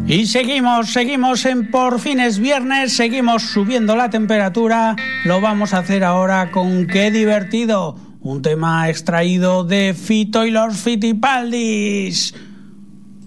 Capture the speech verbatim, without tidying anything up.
Y seguimos, seguimos en Por Fin es Viernes, seguimos subiendo la temperatura. Lo vamos a hacer ahora con Qué Divertido, un tema extraído de Fito y los Fitipaldis.